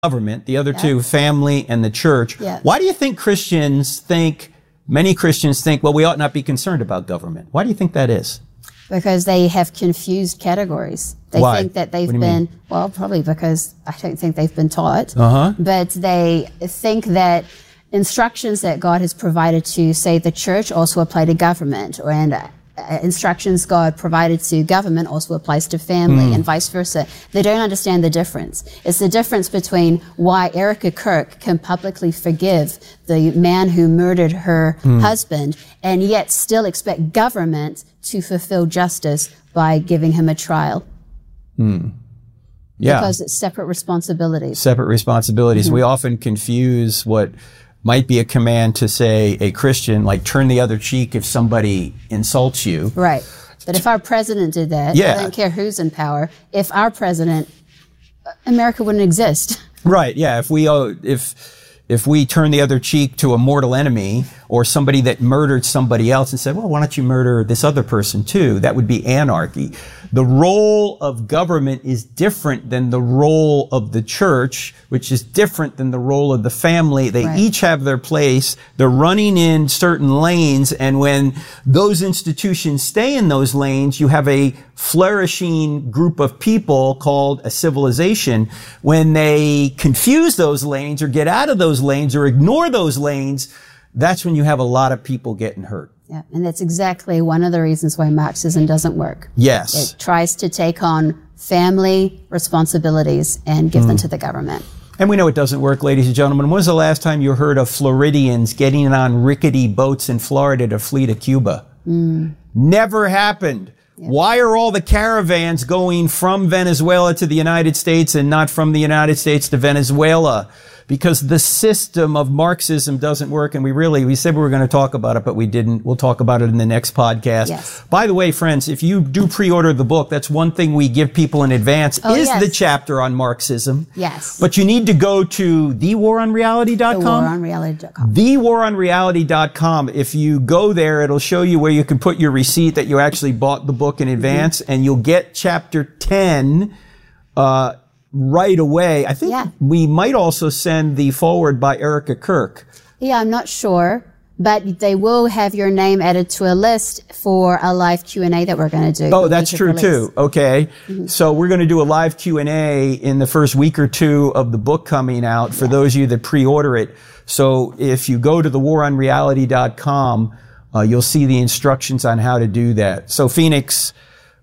government, the other two, family and the church. Yeah. Why do you think many Christians think, well, we ought not be concerned about government? Why do you think that is? Because they have confused categories. They Why? think that they've What do you mean? well, probably because I don't think they've been taught. But they think that instructions that God has provided to, say, the church also apply to government, and instructions God provided to government also applies to family, and vice versa. They don't understand the difference. It's the difference between why Erica Kirk can publicly forgive the man who murdered her husband and yet still expect government to fulfill justice by giving him a trial. Yeah. Because it's separate responsibilities. Separate responsibilities. We often confuse what might be a command to, say, a Christian, like turn the other cheek if somebody insults you. Right. But if our president did that, I don't care who's in power, if our president, America wouldn't exist. Right, yeah. If we turn the other cheek to a mortal enemy or somebody that murdered somebody else and said, well, why don't you murder this other person too? That would be anarchy. The role of government is different than the role of the church, which is different than the role of the family. They each have their place. They're running in certain lanes. And when those institutions stay in those lanes, you have a flourishing group of people called a civilization. When they confuse those lanes or get out of those lanes or ignore those lanes, that's when you have a lot of people getting hurt. Yeah, and that's exactly one of the reasons why Marxism doesn't work. Yes. It tries to take on family responsibilities and give them to the government. And we know it doesn't work, ladies and gentlemen. When was the last time you heard of Floridians getting on rickety boats in Florida to flee to Cuba? Never happened. Yeah. Why are all the caravans going from Venezuela to the United States and not from the United States to Venezuela? Because the system of Marxism doesn't work, and we said we were going to talk about it, but we didn't. We'll talk about it in the next podcast. Yes. By the way, friends, if you do pre-order the book, that's one thing we give people in advance the chapter on Marxism. Yes. But you need to go to thewaronreality.com. Thewaronreality.com. Thewaronreality.com. If you go there, it'll show you where you can put your receipt that you actually bought the book in advance, and you'll get chapter 10, right away. I think we might also send the foreword by Erica Kirk. Yeah, I'm not sure, but they will have your name added to a list for a live Q&A that we're going to do. Oh, that's true too. Okay. So we're going to do a live Q&A in the first week or two of the book coming out for those of you that pre-order it. So if you go to thewaronreality.com, you'll see the instructions on how to do that. So Phoenix,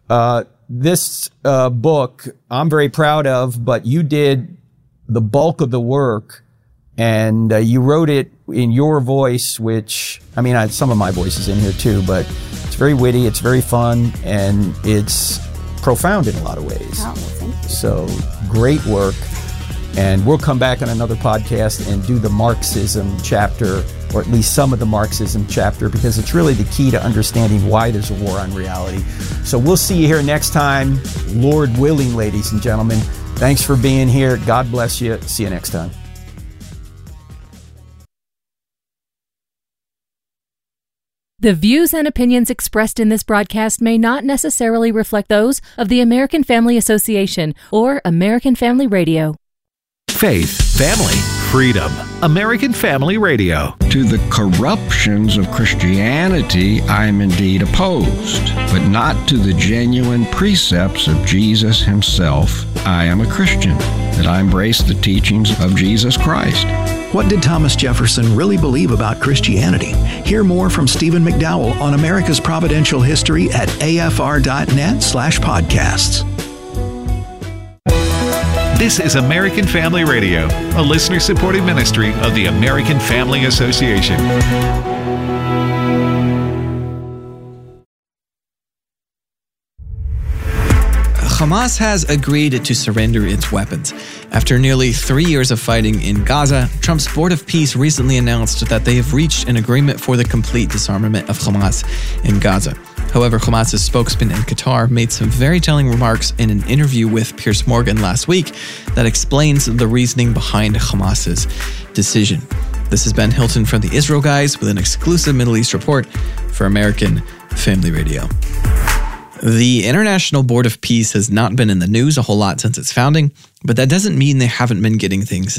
this book I'm very proud of, but you did the bulk of the work, and you wrote it in your voice, which, I mean, some of my voice is in here too, but it's very witty, it's very fun, and it's profound in a lot of ways. Oh, thank you. So great work. And we'll come back on another podcast and do the Marxism chapter, or at least some of the Marxism chapter, because it's really the key to understanding why there's a war on reality. So we'll see you here next time, Lord willing, ladies and gentlemen. Thanks for being here. God bless you. See you next time. The views and opinions expressed in this broadcast may not necessarily reflect those of the American Family Association or American Family Radio. Faith, family, freedom. American Family Radio. To the corruptions of Christianity, I am indeed opposed, but not to the genuine precepts of Jesus himself. I am a Christian, that I embrace the teachings of Jesus Christ. What did Thomas Jefferson really believe about Christianity? Hear more from Stephen McDowell on America's Providential History at afr.net/podcasts. This is American Family Radio, a listener-supported ministry of the American Family Association. Hamas has agreed to surrender its weapons. After nearly 3 years of fighting in Gaza, Trump's Board of Peace recently announced that they have reached an agreement for the complete disarmament of Hamas in Gaza. However, Hamas's spokesman in Qatar made some very telling remarks in an interview with Piers Morgan last week that explains the reasoning behind Hamas's decision. This is Ben Hilton from the Israel Guys with an exclusive Middle East report for American Family Radio. The International Board of Peace has not been in the news a whole lot since its founding, but that doesn't mean they haven't been getting things